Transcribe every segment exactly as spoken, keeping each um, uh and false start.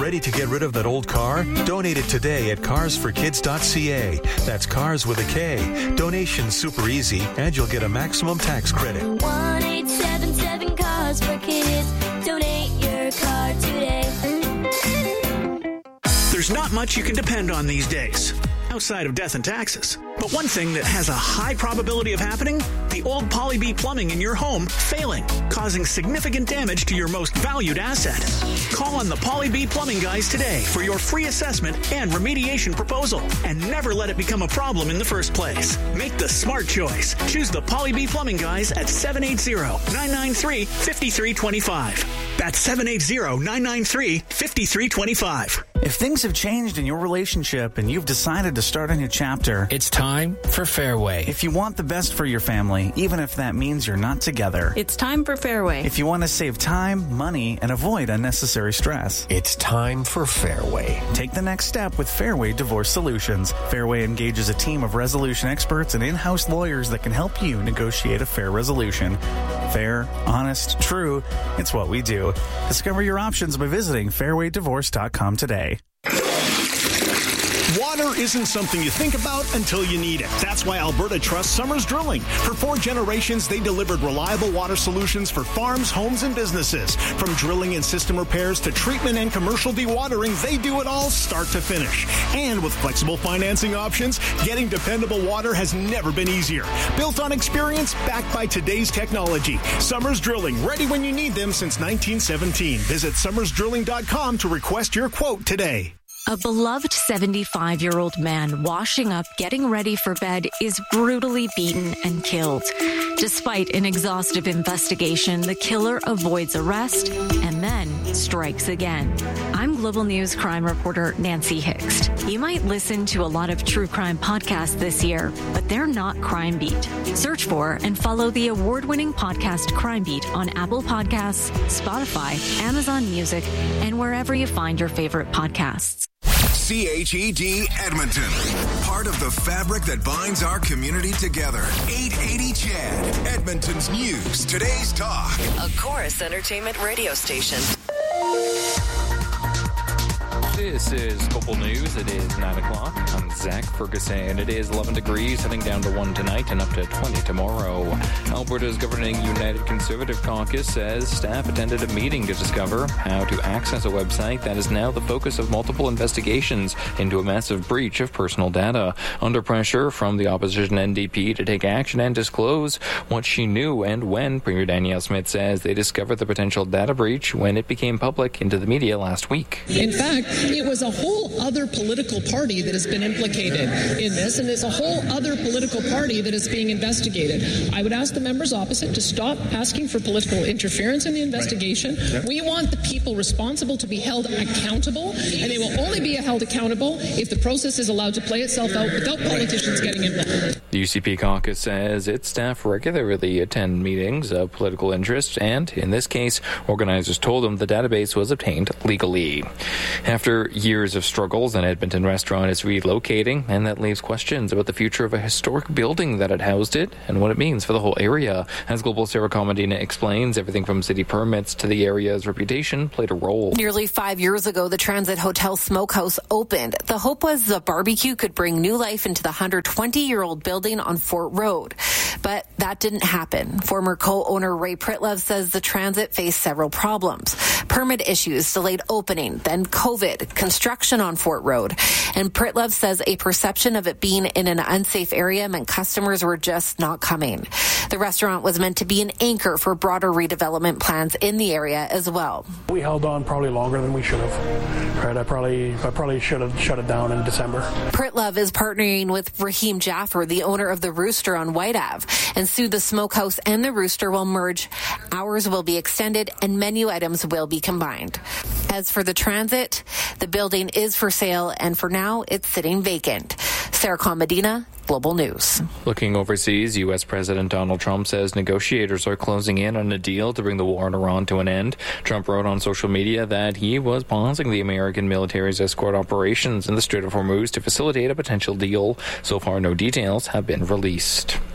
Ready to get rid of that old car? Donate it today at cars for kids dot c a. That's cars with a K. Donation's super easy, and you'll get a maximum tax credit. one eight seven seven cars for kids. Donate your car today. There's not much you can depend on these days, outside of death and taxes. But one thing that has a high probability of happening, the old Poly-B plumbing in your home failing, causing significant damage to your most valued asset. Call on the Poly-B plumbing guys today for your free assessment and remediation proposal, and never let it become a problem in the first place. Make the smart choice. Choose the Poly-B plumbing guys at seven eight zero, nine nine three, five three two five. That's seven eight zero, nine nine three, five three two five. If things have changed in your relationship and you've decided to start a new chapter, it's time for Fairway. If you want the best for your family, even if that means you're not together, it's time for Fairway. If you want to save time, money, and avoid unnecessary stress, it's time for Fairway. Take the next step with Fairway Divorce Solutions. Fairway engages a team of resolution experts and in-house lawyers that can help you negotiate a fair resolution. Fair, honest, true, it's what we do. Discover your options by visiting fairway divorce dot com today. Water isn't something you think about until you need it. That's why Alberta trusts Summers Drilling. For four generations, they delivered reliable water solutions for farms, homes, and businesses. From drilling and system repairs to treatment and commercial dewatering, they do it all start to finish. And with flexible financing options, getting dependable water has never been easier. Built on experience, backed by today's technology. Summers Drilling, ready when you need them since nineteen seventeen. Visit summers drilling dot com to request your quote today. A beloved seventy-five-year-old man washing up, getting ready for bed, is brutally beaten and killed. Despite an exhaustive investigation, the killer avoids arrest and then strikes again. I'm Global News crime reporter Nancy Hixt. You might listen to a lot of true crime podcasts this year, but they're not Crime Beat. Search for and follow the award-winning podcast Crime Beat on Apple Podcasts, Spotify, Amazon Music, and wherever you find your favorite podcasts. C H E D Edmonton, part of the fabric that binds our community together. eight eighty C H E D, Edmonton's news, today's talk. A Chorus Entertainment radio station. This is Global News. It is nine o'clock. I'm Zach Ferguson. It is eleven degrees, heading down to one tonight and up to twenty tomorrow. Alberta's governing United Conservative Caucus says staff attended a meeting to discover how to access a website that is now the focus of multiple investigations into a massive breach of personal data. Under pressure from the opposition N D P to take action and disclose what she knew and when, Premier Danielle Smith says they discovered the potential data breach when it became public into the media last week. In fact, it was a whole other political party that has been implicated in this, and there's a whole other political party that is being investigated. I would ask the members opposite to stop asking for political interference in the investigation. Right. Yep. We want the people responsible to be held accountable, and they will only be held accountable if the process is allowed to play itself out without politicians getting involved. The U C P caucus says its staff regularly attend meetings of political interest, and in this case, organizers told them the database was obtained legally. After years of struggles, an Edmonton restaurant is relocating, and that leaves questions about the future of a historic building that had housed it and what it means for the whole area. As Global Sarah Comedina explains, everything from city permits to the area's reputation played a role. Nearly five years ago, the Transit Hotel Smokehouse opened. The hope was the barbecue could bring new life into the one hundred twenty-year-old building on Fort Road. But that didn't happen. Former co-owner Ray Pritlove says the Transit faced several problems. Permit issues, delayed opening, then COVID, construction on Fort Road. And Pritlove says a perception of it being in an unsafe area meant customers were just not coming. The restaurant was meant to be an anchor for broader redevelopment plans in the area as well. We held on probably longer than we should have. Right, I probably I probably should have shut it down in December. Pritlove is partnering with Raheem Jaffer, the owner of the Rooster on White Ave, and sued the Smokehouse and the Rooster will merge. Hours will be extended and menu items will be combined. As for the Transit, the building is for sale, and for now, it's sitting vacant. Sarah Comedina, Global News. Looking overseas, U S President Donald Trump says negotiators are closing in on a deal to bring the war in Iran to an end. Trump wrote on social media that he was pausing the American military's escort operations in the Strait of Hormuz to facilitate a potential deal. So far, no details have been released.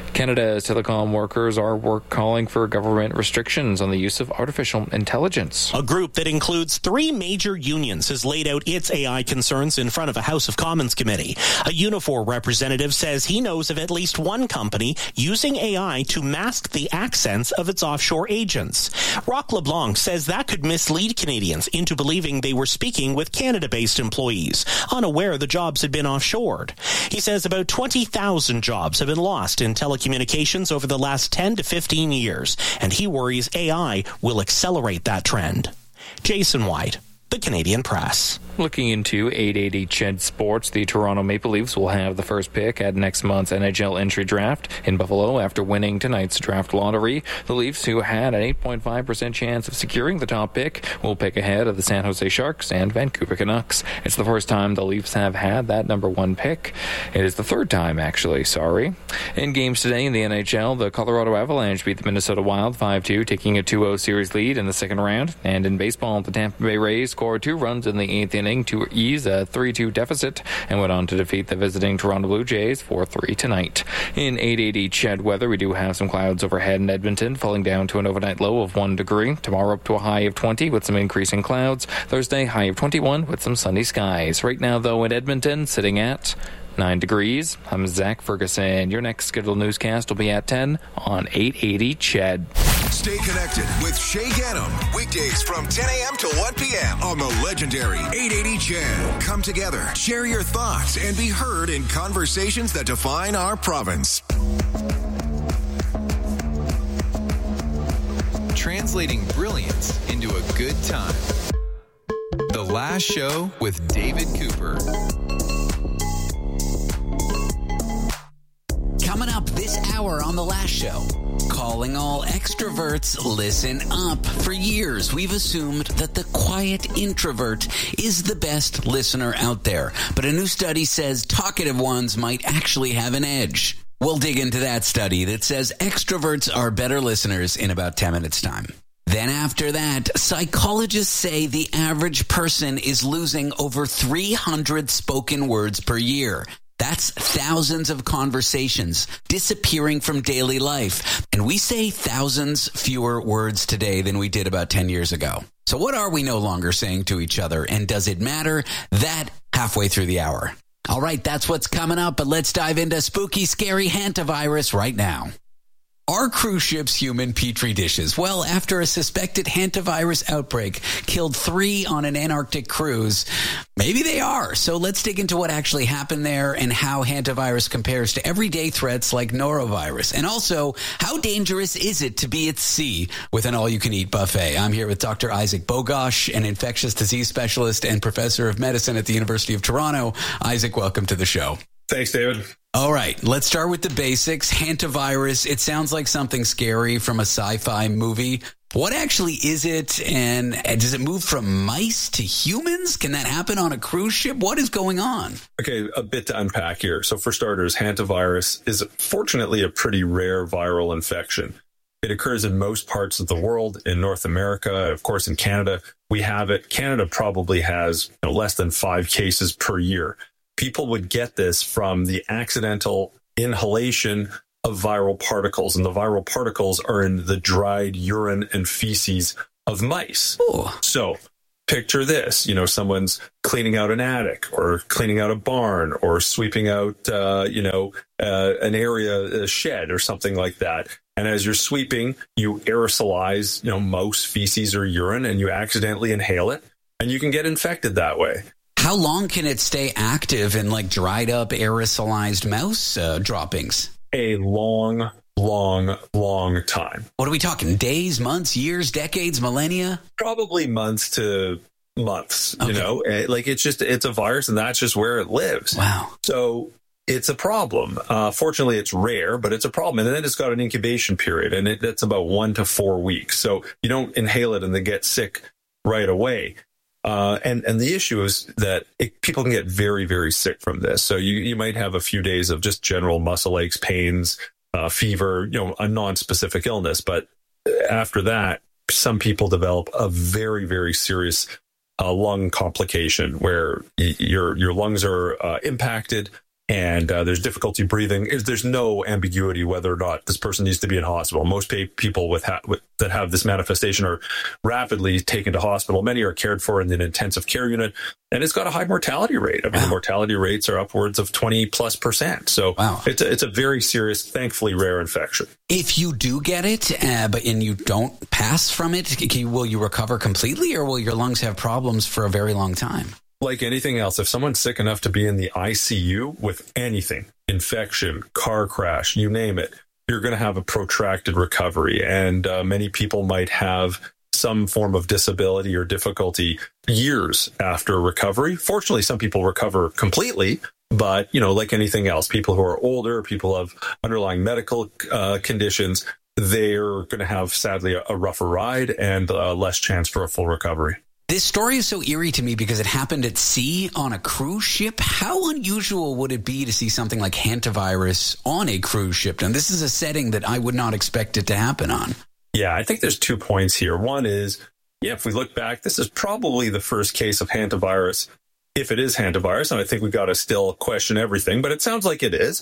Canada's telecom workers are work calling for government restrictions on the use of artificial intelligence. A group that includes three major unions has laid out its A I concerns in front of a House of Commons committee. A Unifor representative says he knows of at least one company using A I to mask the accents of its offshore agents. Roch LeBlanc says that could mislead Canadians into believing they were speaking with Canada-based employees, unaware the jobs had been offshored. He says about twenty thousand jobs have been lost in telecommunications over the last ten to fifteen years, and he worries A I will accelerate that trend. Jason White, The Canadian Press. Looking into eight eighty C H E D Sports, the Toronto Maple Leafs will have the first pick at next month's N H L entry draft in Buffalo after winning tonight's draft lottery. The Leafs, who had an eight point five percent chance of securing the top pick, will pick ahead of the San Jose Sharks and Vancouver Canucks. It's the first time the Leafs have had that number one pick. It is the third time, actually, sorry. In games today in the N H L, the Colorado Avalanche beat the Minnesota Wild five two, taking a two oh series lead in the second round. And in baseball, the Tampa Bay Rays scored two runs in the eighth inning to ease a three two deficit and went on to defeat the visiting Toronto Blue Jays four three tonight. In eight eighty C H E D weather, we do have some clouds overhead in Edmonton, falling down to an overnight low of one degree. Tomorrow up to a high of twenty with some increasing clouds. Thursday, high of twenty-one with some sunny skies. Right now, though, in Edmonton, sitting at nine degrees. I'm Zach Ferguson. Your next scheduled newscast will be at ten on eight eighty C H E D. Stay connected with Shay Ganam. Weekdays from ten a.m. to one p.m. on the legendary eight eighty C H E D. Come together, share your thoughts, and be heard in conversations that define our province. Translating brilliance into a good time. The Last Show with David Cooper. Coming up this hour on The Last Show. Calling all extroverts, listen up. For years, we've assumed that the quiet introvert is the best listener out there. But a new study says talkative ones might actually have an edge. We'll dig into that study that says extroverts are better listeners in about ten minutes' time. Then after that, psychologists say the average person is losing over three hundred spoken words per year. That's thousands of conversations disappearing from daily life. And we say thousands fewer words today than we did about ten years ago. So what are we no longer saying to each other? And does it matter? That halfway through the hour. All right, that's what's coming up. But let's dive into spooky, scary hantavirus right now. Are cruise ships human petri dishes? Well, after a suspected hantavirus outbreak killed three on an Antarctic cruise, maybe they are. So let's dig into what actually happened there and how hantavirus compares to everyday threats like norovirus. And also, how dangerous is it to be at sea with an all-you-can-eat buffet? I'm here with Doctor Isaac Bogosh, an infectious disease specialist and professor of medicine at the University of Toronto. Isaac, welcome to the show. Thanks, David. All right, let's start with the basics. Hantavirus, it sounds like something scary from a sci-fi movie. What actually is it, and does it move from mice to humans? Can that happen on a cruise ship? What is going on? Okay, a bit to unpack here. So for starters, hantavirus is fortunately a pretty rare viral infection. It occurs in most parts of the world. In North America, of course, in Canada, we have it. Canada probably has you know, less than five cases per year. People would get this from the accidental inhalation of viral particles, and the viral particles are in the dried urine and feces of mice. Ooh. So picture this, you know, someone's cleaning out an attic or cleaning out a barn or sweeping out, uh, you know, uh, an area, a shed or something like that. And as you're sweeping, you aerosolize, you know, mouse feces or urine, and you accidentally inhale it, and you can get infected that way. How long can it stay active in like dried up aerosolized mouse uh, droppings? A long, long, long time. What are we talking? Days, months, years, decades, millennia? Probably months to months, okay. You know, like it's just, it's a virus and that's just where it lives. Wow. So it's a problem. Uh, fortunately, it's rare, but it's a problem. And then it's got an incubation period, and it, that's about one to four weeks. So you don't inhale it and then get sick right away. Uh, and, and the issue is that it, people can get very, very sick from this. So you, you might have a few days of just general muscle aches, pains, uh, fever, you know, a non-specific illness. But after that, some people develop a very, very serious uh, lung complication where y- your your lungs are uh, impacted and uh, there's difficulty breathing, there's no ambiguity whether or not this person needs to be in hospital. Most pa- people with, ha- with that have this manifestation are rapidly taken to hospital. Many are cared for in an intensive care unit, and it's got a high mortality rate. I mean, wow. the mortality rates are upwards of twenty plus percent. So wow. it's a, it's a very serious, thankfully rare infection. If you do get it, uh, but and you don't pass from it, can, will you recover completely, or will your lungs have problems for a very long time? Like anything else, if someone's sick enough to be in the I C U with anything, infection, car crash, you name it, you're going to have a protracted recovery. And uh, many people might have some form of disability or difficulty years after recovery. Fortunately, some people recover completely. But, you know, like anything else, people who are older, people who have underlying medical uh, conditions, they're going to have, sadly, a, a rougher ride and uh, less chance for a full recovery. This story is so eerie to me because it happened at sea on a cruise ship. How unusual would it be to see something like hantavirus on a cruise ship? And this is a setting that I would not expect it to happen on. Yeah, I think there's two points here. One is, yeah, if we look back, this is probably the first case of hantavirus, if it is hantavirus, and I think we got to still question everything, but it sounds like it is.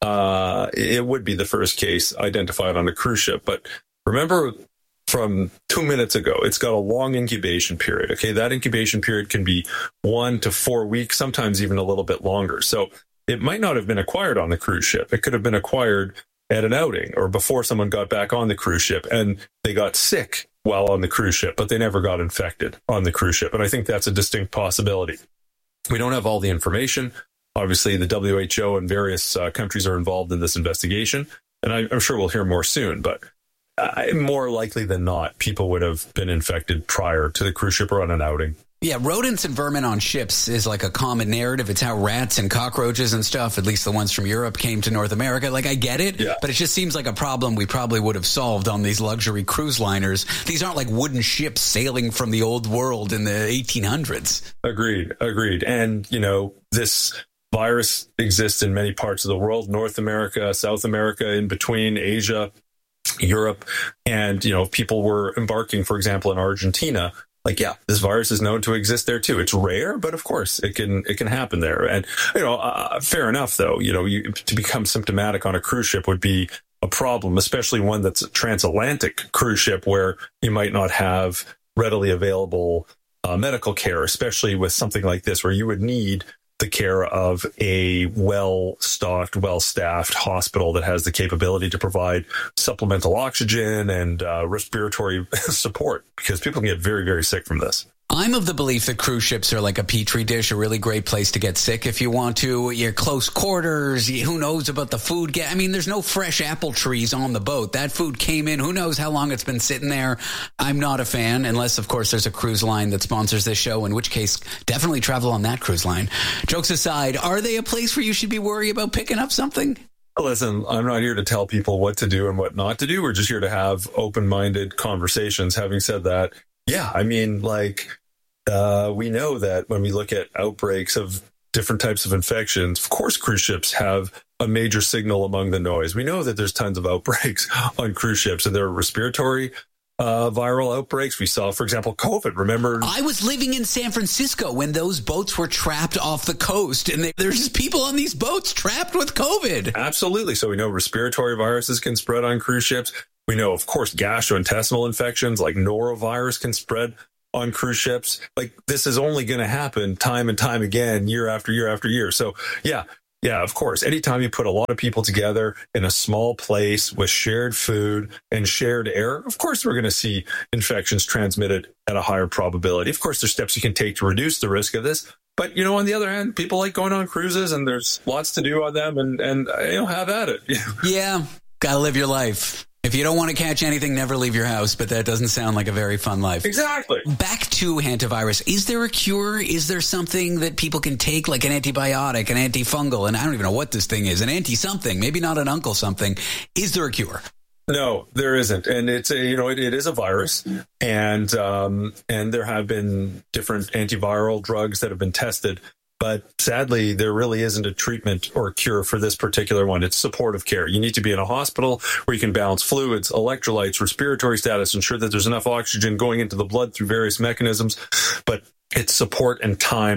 Uh, it would be the first case identified on a cruise ship. But remember, from two minutes ago, it's got a long incubation period. Okay, that incubation period can be one to four weeks, sometimes even a little bit longer. So it might not have been acquired on the cruise ship. It could have been acquired at an outing or before someone got back on the cruise ship and they got sick while on the cruise ship, but they never got infected on the cruise ship. And I think that's a distinct possibility. We don't have all the information. Obviously, the W H O and various uh, countries are involved in this investigation, and I, I'm sure we'll hear more soon, but Uh, more likely than not, people would have been infected prior to the cruise ship or on an outing. Yeah, rodents and vermin on ships is like a common narrative. It's how rats and cockroaches and stuff, at least the ones from Europe, came to North America. Like, I get it, yeah. But it just seems like a problem we probably would have solved on these luxury cruise liners. These aren't like wooden ships sailing from the old world in the eighteen hundreds. Agreed, agreed. And, you know, this virus exists in many parts of the world, North America, South America, in between, Asia, Europe, and, you know, people were embarking, for example, in Argentina. Like, yeah, this virus is known to exist there too. It's rare, but of course it can it can happen there. And, you know, uh, fair enough, though, you know, you, to become symptomatic on a cruise ship would be a problem, especially one that's a transatlantic cruise ship where you might not have readily available uh, medical care, especially with something like this where you would need the care of a well-stocked, well-staffed hospital that has the capability to provide supplemental oxygen and uh, respiratory support, because people can get very, very sick from this. I'm of the belief that cruise ships are like a petri dish, a really great place to get sick if you want to. You're close quarters. Who knows about the food? I mean, there's no fresh apple trees on the boat. That food came in. Who knows how long it's been sitting there? I'm not a fan, unless, of course, there's a cruise line that sponsors this show, in which case, definitely travel on that cruise line. Jokes aside, are they a place where you should be worried about picking up something? Listen, I'm not here to tell people what to do and what not to do. We're just here to have open-minded conversations. Having said that, yeah, I mean, like, uh, we know that when we look at outbreaks of different types of infections, of course, cruise ships have a major signal among the noise. We know that there's tons of outbreaks on cruise ships, and there are respiratory uh, viral outbreaks. We saw, for example, COVID. Remember? I was living in San Francisco when those boats were trapped off the coast, and they, there's just people on these boats trapped with COVID. Absolutely. So we know respiratory viruses can spread on cruise ships. We know, of course, gastrointestinal infections like norovirus can spread on cruise ships. Like, this is only going to happen time and time again, year after year after year. So, yeah, yeah, of course, anytime you put a lot of people together in a small place with shared food and shared air, of course, we're going to see infections transmitted at a higher probability. Of course, there's steps you can take to reduce the risk of this. But, you know, on the other hand, people like going on cruises, and there's lots to do on them, and, and you know, have at it. Yeah, gotta live your life. If you don't want to catch anything, never leave your house, but that doesn't sound like a very fun life. Exactly. Back to hantavirus. Is there a cure? Is there something that people can take, like an antibiotic, an antifungal, and I don't even know what this thing is, an anti-something, maybe not an uncle something. Is there a cure? No, there isn't. And it's a, you know, it, it is a virus, and, um, and there have been different antiviral drugs that have been tested. But sadly, there really isn't a treatment or a cure for this particular one. It's supportive care. You need to be in a hospital where you can balance fluids, electrolytes, respiratory status, ensure that there's enough oxygen going into the blood through various mechanisms. But it's support and time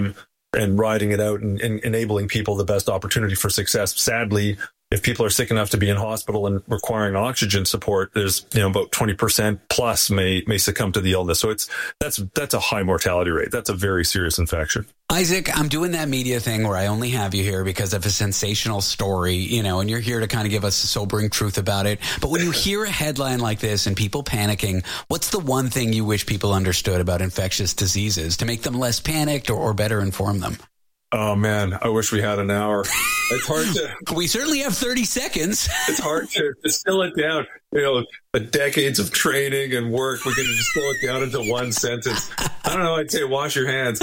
and riding it out and, and enabling people the best opportunity for success. Sadly, if people are sick enough to be in hospital and requiring oxygen support, there's, you know, about twenty percent plus may may succumb to the illness. So it's that's that's a high mortality rate. That's a very serious infection. Isaac, I'm doing that media thing where I only have you here because of a sensational story, you know, and you're here to kind of give us a sobering truth about it. But when you hear a headline like this and people panicking, what's the one thing you wish people understood about infectious diseases to make them less panicked or, or better inform them? Oh, man, I wish we had an hour. It's hard to... We certainly have thirty seconds. It's hard to distill it down. You know, the decades of training and work, we're going to distill it down into one sentence. I don't know, I'd say wash your hands.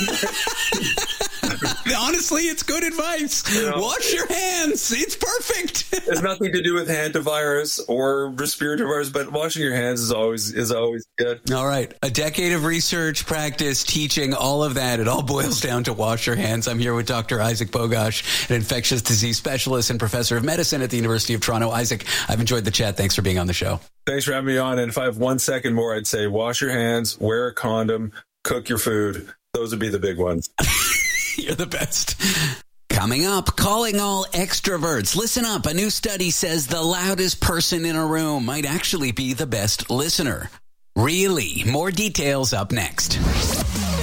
Honestly, it's good advice. You know, wash your hands. It's perfect. It's nothing to do with hantavirus or respiratory virus, but washing your hands is always is always good. All right. A decade of research, practice, teaching, all of that. It all boils down to wash your hands. I'm here with Doctor Isaac Bogosh, an infectious disease specialist and professor of medicine at the University of Toronto. Isaac, I've enjoyed the chat. Thanks for being on the show. Thanks for having me on. And if I have one second more, I'd say wash your hands, wear a condom, cook your food. Those would be the big ones. You're the best. Coming up, calling all extroverts. Listen up. A new study says the loudest person in a room might actually be the best listener. Really? More details up next.